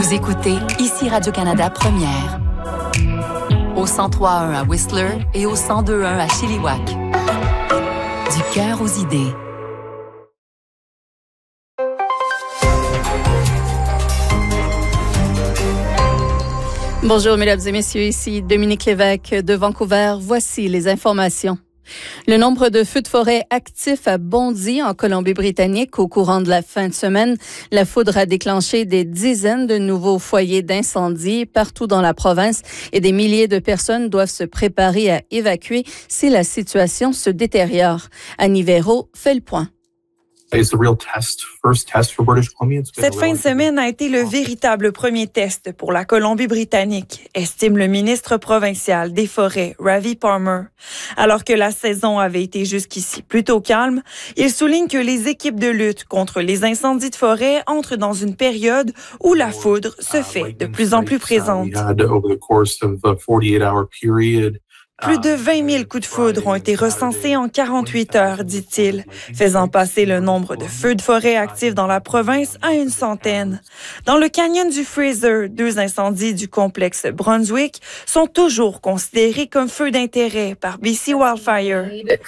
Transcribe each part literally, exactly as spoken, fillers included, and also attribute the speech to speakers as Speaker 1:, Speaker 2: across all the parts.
Speaker 1: Vous écoutez ici Radio-Canada Première. Au cent trois virgule un à Whistler et au cent deux virgule un à Chilliwack. Du cœur aux idées.
Speaker 2: Bonjour, mesdames et messieurs, ici Dominique Lévesque de Vancouver. Voici les informations. Le nombre de feux de forêt actifs a bondi en Colombie-Britannique au courant de la fin de semaine. La foudre a déclenché des dizaines de nouveaux foyers d'incendie partout dans la province et des milliers de personnes doivent se préparer à évacuer si la situation se détériore. Annie Véro fait le point.
Speaker 3: Cette fin de semaine a été le véritable premier test pour la Colombie-Britannique, estime le ministre provincial des Forêts, Ravi Palmer. Alors que la saison avait été jusqu'ici plutôt calme, il souligne que les équipes de lutte contre les incendies de forêt entrent dans une période où la foudre se fait de plus en plus présente. Plus de vingt mille coups de foudre ont été recensés en quarante-huit heures, dit-il, faisant passer le nombre de feux de forêt actifs dans la province à une centaine. Dans le canyon du Fraser, deux incendies du complexe Brunswick sont toujours considérés comme feux d'intérêt par B C Wildfire.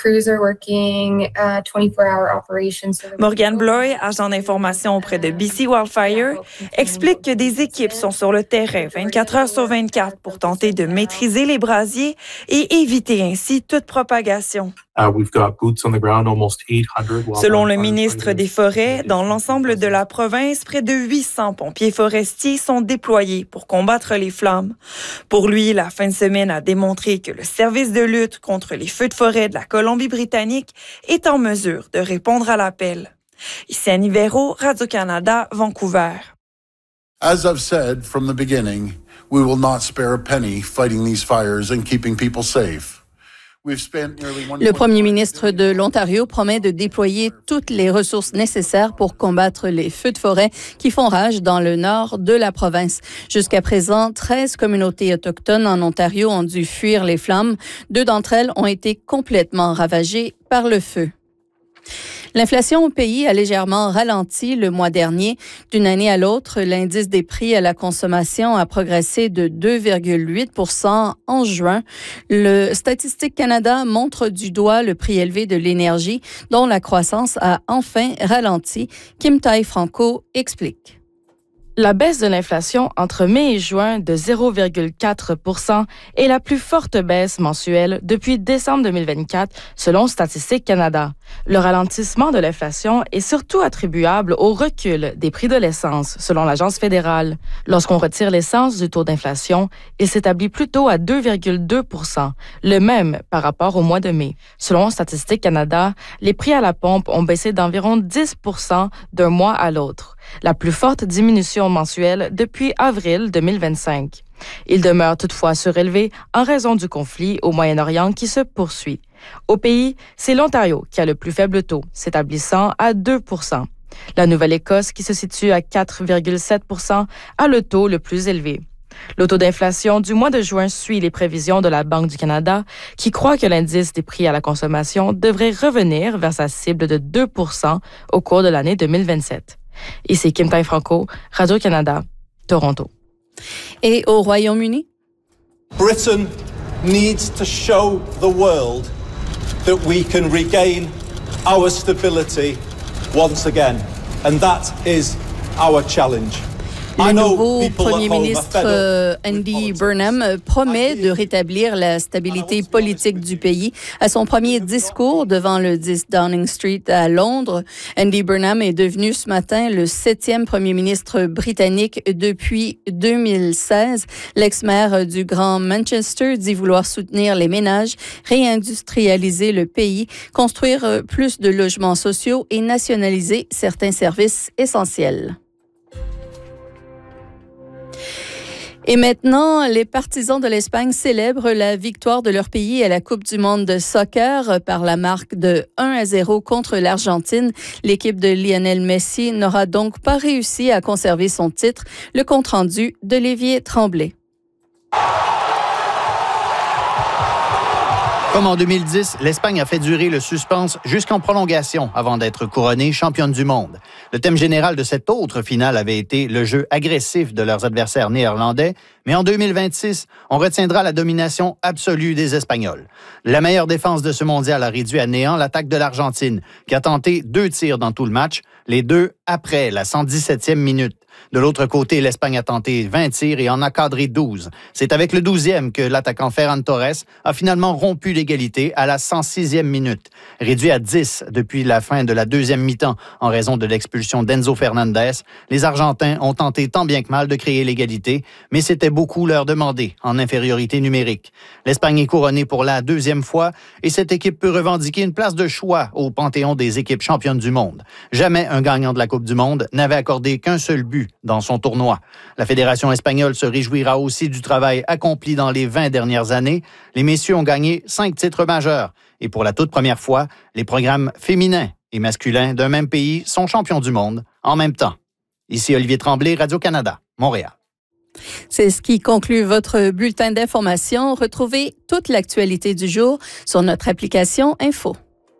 Speaker 3: Morgan Bloy, agent d'information auprès de B C Wildfire, explique que des équipes sont sur le terrain vingt-quatre heures sur vingt-quatre pour tenter de maîtriser les brasiers et et éviter ainsi toute propagation. Selon le ministre des Forêts, dans l'ensemble de la province, près de huit cents pompiers forestiers sont déployés pour combattre les flammes. Pour lui, la fin de semaine a démontré que le service de lutte contre les feux de forêt de la Colombie-Britannique est en mesure de répondre à l'appel. Ici Annie Véro, Radio-Canada, Vancouver.
Speaker 4: As I've said from the beginning, we will not spare a penny fighting these fires and keeping people safe.
Speaker 2: Le premier ministre de l'Ontario promet de déployer toutes les ressources nécessaires pour combattre les feux de forêt qui font rage dans le nord de la province. Jusqu'à présent, treize communautés autochtones en Ontario ont dû fuir les flammes. Deux d'entre elles ont été complètement ravagées par le feu. L'inflation au pays a légèrement ralenti le mois dernier. D'une année à l'autre, l'indice des prix à la consommation a progressé de deux virgule huit pour cent en juin. Le Statistique Canada montre du doigt le prix élevé de l'énergie, dont la croissance a enfin ralenti. Kim Tai-Franco explique.
Speaker 5: La baisse de l'inflation entre mai et juin de zéro virgule quatre pour cent est la plus forte baisse mensuelle depuis décembre deux mille vingt-quatre, selon Statistique Canada. Le ralentissement de l'inflation est surtout attribuable au recul des prix de l'essence, selon l'Agence fédérale. Lorsqu'on retire l'essence du taux d'inflation, il s'établit plutôt à deux virgule deux pour cent, le même par rapport au mois de mai. Selon Statistique Canada, les prix à la pompe ont baissé d'environ dix pour cent d'un mois à l'autre, la plus forte diminution mensuelle depuis avril deux mille vingt-cinq. Il demeure toutefois surélevé en raison du conflit au Moyen-Orient qui se poursuit. Au pays, c'est l'Ontario qui a le plus faible taux, s'établissant à deux pour cent. La Nouvelle-Écosse, qui se situe à quatre virgule sept pour cent, a le taux le plus élevé. Le taux d'inflation du mois de juin suit les prévisions de la Banque du Canada, qui croit que l'indice des prix à la consommation devrait revenir vers sa cible de deux pour cent au cours de l'année deux mille vingt-sept. Ici Kim Tai-Franco, Radio-Canada, Toronto.
Speaker 2: Et au Royaume-Uni?
Speaker 6: Britain needs to show the world that we can regain our stability once again. And that is our challenge.
Speaker 2: Le nouveau premier ministre Andy Burnham promet de rétablir la stabilité politique du pays. À son premier discours devant le dix Downing Street à Londres, Andy Burnham est devenu ce matin le septième premier ministre britannique depuis deux mille seize. L'ex-maire du Grand Manchester dit vouloir soutenir les ménages, réindustrialiser le pays, construire plus de logements sociaux et nationaliser certains services essentiels. Et maintenant, les partisans de l'Espagne célèbrent la victoire de leur pays à la Coupe du monde de soccer par la marque de un à zéro contre l'Argentine. L'équipe de Lionel Messi n'aura donc pas réussi à conserver son titre. Le compte-rendu de Lévier Tremblay.
Speaker 7: Comme en deux mille dix, l'Espagne a fait durer le suspense jusqu'en prolongation avant d'être couronnée championne du monde. Le thème général de cette autre finale avait été le jeu agressif de leurs adversaires néerlandais, mais en deux mille vingt-six, on retiendra la domination absolue des Espagnols. La meilleure défense de ce mondial a réduit à néant l'attaque de l'Argentine, qui a tenté deux tirs dans tout le match, les deux après la cent dix-septième minute. De l'autre côté, l'Espagne a tenté vingt tirs et en a cadré douze. C'est avec le douzième que l'attaquant Ferran Torres a finalement rompu l'égalité à la cent sixième minute. Réduit à dix depuis la fin de la deuxième mi-temps en raison de l'expulsion d'Enzo Fernandez, les Argentins ont tenté tant bien que mal de créer l'égalité, mais c'était beaucoup leur demander en infériorité numérique. L'Espagne est couronnée pour la deuxième fois et cette équipe peut revendiquer une place de choix au panthéon des équipes championnes du monde. Jamais un gagnant de la Coupe du Monde n'avait accordé qu'un seul but dans son tournoi. La Fédération espagnole se réjouira aussi du travail accompli dans les vingt dernières années. Les messieurs ont gagné cinq titres majeurs. Et pour la toute première fois, les programmes féminins et masculins d'un même pays sont champions du monde en même temps. Ici Olivier Tremblay, Radio-Canada, Montréal.
Speaker 2: C'est ce qui conclut votre bulletin d'information. Retrouvez toute l'actualité du jour sur notre application Info.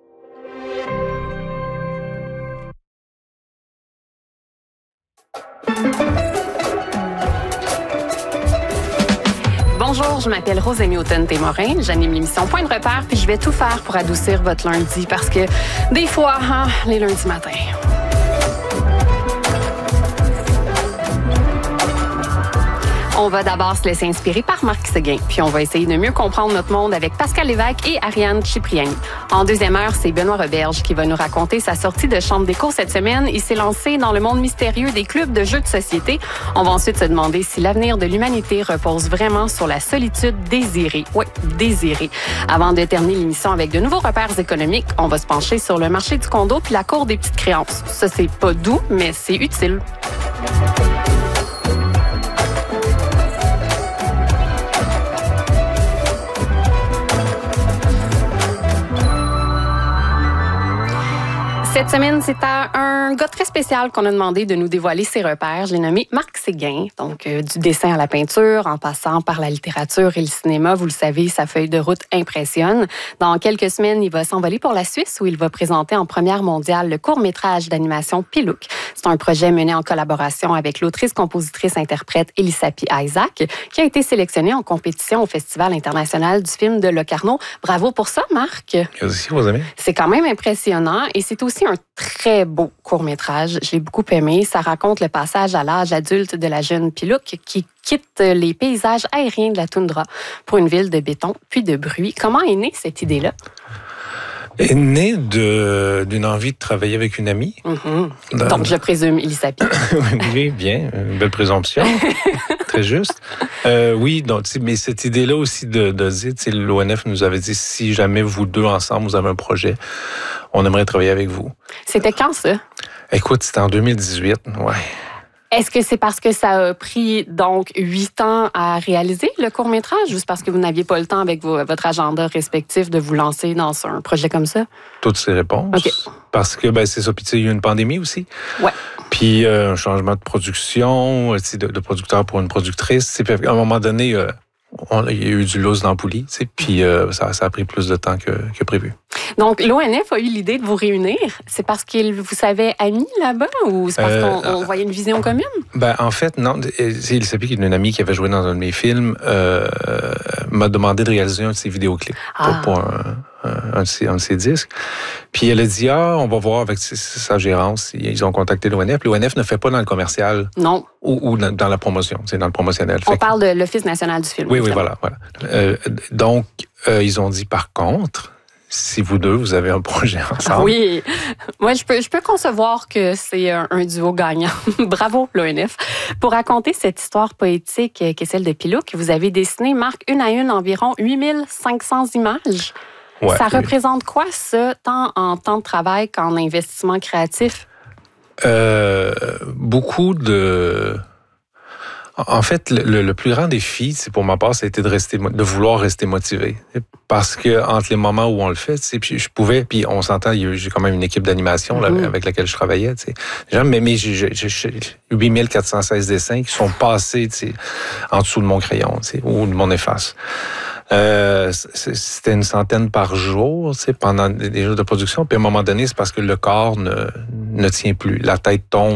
Speaker 8: Bonjour, je m'appelle Rosémie Houghton-Témorin. J'anime l'émission Point de repère, puis je vais tout faire pour adoucir votre lundi parce que des fois, hein, les lundis matins. On va d'abord se laisser inspirer par Marc Séguin, puis on va essayer de mieux comprendre notre monde avec Pascal Lévesque et Ariane Cipriani. En deuxième heure, c'est Benoît Roberge qui va nous raconter sa sortie de chambre d'écho cette semaine. Il s'est lancé dans le monde mystérieux des clubs de jeux de société. On va ensuite se demander si l'avenir de l'humanité repose vraiment sur la solitude désirée. Oui, désirée. Avant de terminer l'émission avec de nouveaux repères économiques, on va se pencher sur le marché du condo puis la cour des petites créances. Ça, c'est pas doux, mais c'est utile. Cette semaine, c'est à un gars très spécial qu'on a demandé de nous dévoiler ses repères. Je l'ai nommé Marc Séguin, donc euh, du dessin à la peinture, en passant par la littérature et le cinéma. Vous le savez, sa feuille de route impressionne. Dans quelques semaines, il va s'envoler pour la Suisse où il va présenter en première mondiale le court-métrage d'animation Pilouk. C'est un projet mené en collaboration avec l'autrice, compositrice, interprète Elisapie Isaac, qui a été sélectionnée en compétition au Festival international du film de Locarno. Bravo pour ça, Marc.
Speaker 9: Merci, vos amis.
Speaker 8: C'est quand même impressionnant et c'est aussi un très beau court-métrage. Je l'ai beaucoup aimé. Ça raconte le passage à l'âge adulte de la jeune Pilouk qui quitte les paysages aériens de la toundra pour une ville de béton puis de bruit. Comment est née cette idée-là?
Speaker 9: Est née de, d'une envie de travailler avec une amie.
Speaker 8: Mm-hmm.
Speaker 9: Dans...
Speaker 8: Donc, je présume Elisapie.
Speaker 9: Oui, bien. Une belle présomption. Très juste. Euh, oui, donc, mais cette idée-là aussi de, de dire, l'O N F nous avait dit, si jamais vous deux ensemble, vous avez un projet, on aimerait travailler avec vous.
Speaker 8: C'était quand, ça?
Speaker 9: Écoute, c'était en deux mille dix-huit, ouais.
Speaker 8: Est-ce que c'est parce que ça a pris donc huit ans à réaliser le court-métrage, juste parce que vous n'aviez pas le temps avec vos, votre agenda respectif de vous lancer dans un projet comme ça? Toutes
Speaker 9: ces réponses.
Speaker 8: Okay.
Speaker 9: Parce que ben, c'est ça. Puis il y a eu une pandémie aussi.
Speaker 8: Ouais.
Speaker 9: Puis euh, un changement de production, de, de producteur pour une productrice. Puis à un moment donné, euh, on, il y a eu du lousse dans la poulie. Puis euh, ça, ça a pris plus de temps que, que prévu.
Speaker 8: Donc, l'O N F a eu l'idée de vous réunir. C'est parce qu'ils vous savaient amis là-bas ou c'est parce euh, qu'on on voyait une vision commune? Ben,
Speaker 9: en fait, non. Elisapie, qui est une amie qui avait joué dans un de mes films, euh, m'a demandé de réaliser un de ses vidéoclips ah. pour, pour un, un, de ses, un de ses disques. Puis elle a dit, ah, on va voir avec sa gérance. Ils ont contacté l'O N F. L'O N F ne fait pas dans le commercial.
Speaker 8: Non.
Speaker 9: Ou, ou dans, dans la promotion. C'est dans le promotionnel.
Speaker 8: On fait parle que... de l'Office national du film.
Speaker 9: Oui, oui, voilà. voilà. Euh, donc, euh, ils ont dit, par contre... Si vous deux, vous avez un projet ensemble.
Speaker 8: Oui. Moi, je peux, je peux concevoir que c'est un, un duo gagnant. Bravo, l'O N F. Pour raconter cette histoire poétique qui est celle de Pilouk, vous avez dessiné, Marc, une à une, environ huit mille cinq cents images. Ouais, ça oui. représente quoi, ça, tant en temps de travail qu'en investissement créatif?
Speaker 9: Euh, beaucoup de... En fait, le, le plus grand défi, c'est pour ma part, ça a été de rester, de vouloir rester motivé. Parce que entre les moments où on le fait, tu sais, puis je pouvais, puis on s'entend, j'ai quand même une équipe d'animation là, mmh. avec laquelle je travaillais, tu sais. Mais, mais j'ai, j'ai huit mille quatre cent seize dessins qui sont passés, tu sais, en dessous de mon crayon, tu sais, ou de mon efface. Euh, c'était une centaine par jour, tu sais, pendant des jours de production. Puis à un moment donné, c'est parce que le corps ne, ne tient plus. La tête tombe.